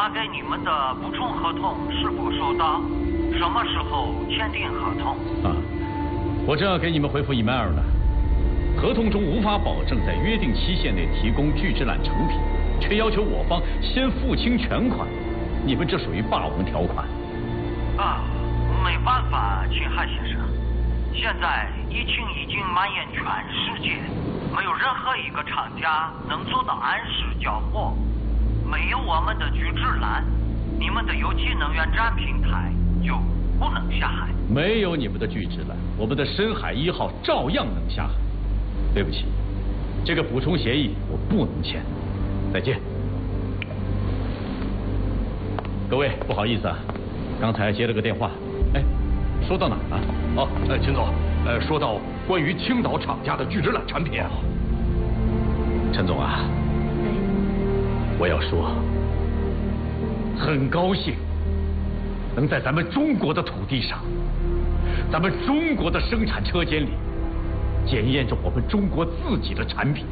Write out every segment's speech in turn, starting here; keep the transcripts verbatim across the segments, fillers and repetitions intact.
发给你们的补充合同是否收到？什么时候签订合同？ 啊，我正要给你们回复 email 呢。合同中无法保证在约定期限内提供聚酯揽成品，却要求我方先付清全款，你们这属于霸王条款。 啊，没办法，秦海先生，现在疫情已经蔓延全世界，没有任何一个厂家能做到按时交货。没有我们的聚酯揽，你们的有机能源站平台就不能下海。 没有你们的聚酯揽，我们的深海一号照样能下海。对不起，这个补充协议我不能签。再见。各位，不好意思啊，刚才接了个电话。哎，说到哪儿了？ 哦，呃，秦总，呃，说到关于青岛厂家的聚酯揽产品。 陈总啊，我要说，很高兴能在咱们中国的土地上，咱们中国的生产车间里，检验着我们中国自己的产品，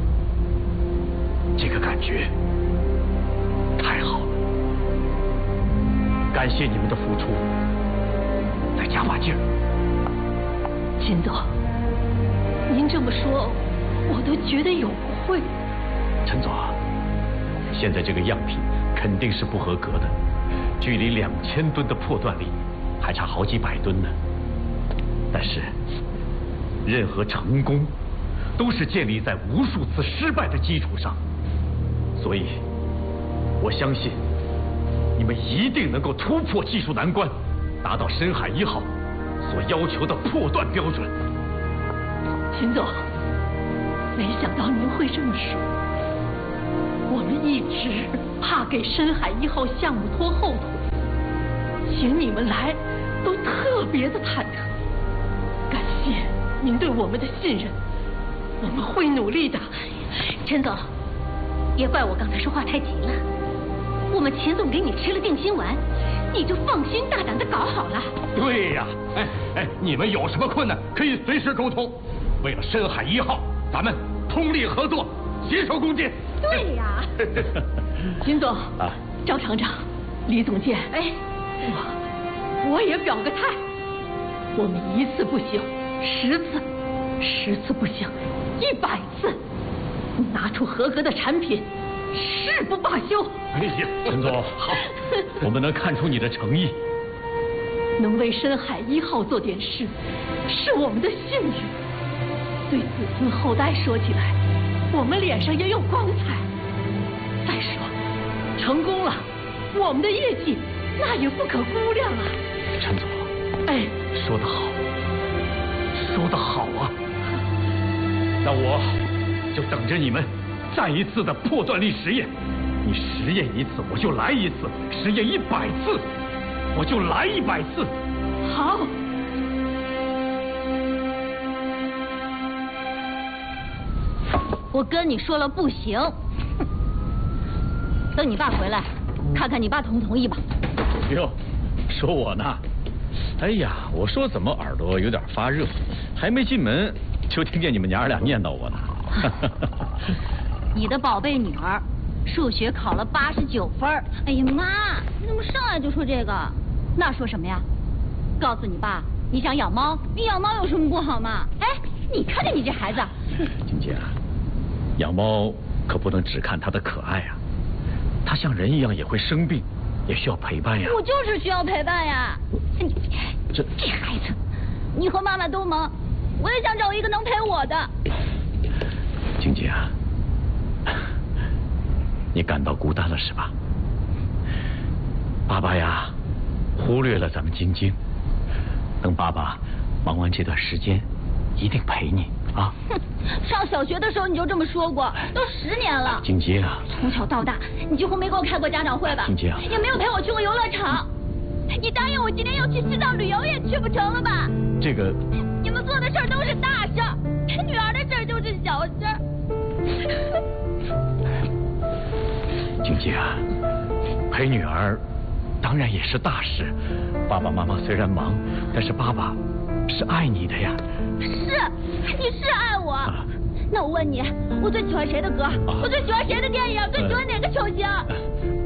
这个感觉太好了。感谢你们的付出，再加把劲儿。 秦总，您这么说，我都觉得有不会。 陈总，现在这个样品肯定是不合格的，距离两千吨的破断力还差好几百吨呢。但是，任何成功都是建立在无数次失败的基础上，所以，我相信你们一定能够突破技术难关，达到深海一号所要求的破断标准。 秦总，没想到您会这么说。我们一直怕给深海一号项目拖后腿，请你们来都特别的忐忑。感谢您对我们的信任，我们会努力的。 陈总，也怪我刚才说话太急了。我们秦总给你吃了定心丸，你就放心大胆的搞好了。 对呀，哎哎，你们有什么困难可以随时沟通。为了深海一号，咱们通力合作，携手共进。 对呀。 秦总啊， 赵厂长，李总监，哎，我我也表个态，我们一次不行，十次，十次不行，一百次，拿出合格的产品，誓不罢休。 哎呀，陈总好，我们能看出你的诚意。 能为深海一号做点事，是我们的幸运。对子孙后代说起来，我们脸上也有光彩。再说，成功了，我们的业绩那也不可估量啊。 陈总， 哎， 说得好，说得好啊！那我就等着你们再一次的破断力实验。你实验一次，我就来一次；实验一百次，我就来一百次。 好。 我跟你说了不行，等你爸回来，看看你爸同不同意吧。 哟，说我呢？哎呀，我说怎么耳朵有点发热，还没进门就听见你们娘儿俩念叨我呢。 你的宝贝女儿数学考了八十九分。哎呀妈，你怎么上来就说这个？那说什么呀？告诉你爸，你想养猫，你养猫有什么不好嘛？哎，你看看你这孩子。 金姐啊，养猫可不能只看它的可爱啊，它像人一样也会生病，也需要陪伴呀。 我就是需要陪伴呀。你这这孩子，你和妈妈都忙，我也想找一个能陪我的。 晶晶啊，你感到孤单了是吧？爸爸呀，忽略了咱们晶晶。等爸爸忙完这段时间，一定陪你啊。 哼，上小学的时候你就这么说过，都十年了。 晶晶啊， 从小到大，你几乎没给我开过家长会吧？ 晶晶啊， 也没有陪我去过游乐场。你答应我今天要去西藏旅游也去不成了吧？ 这个， 你们做的事儿都是大事儿，陪女儿的事儿就是小事儿。 晶晶啊，陪女儿当然也是大事。爸爸妈妈虽然忙，但是爸爸是爱你的呀。 是，你是爱我。啊，那我问你，我最喜欢谁的歌？啊，我最喜欢谁的电影？最喜欢哪个球星？